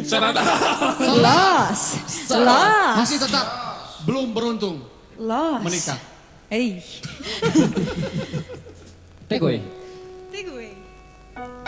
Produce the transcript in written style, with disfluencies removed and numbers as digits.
Lost. Masih tetap belum beruntung Lost. menikah. Hey. Tegoy.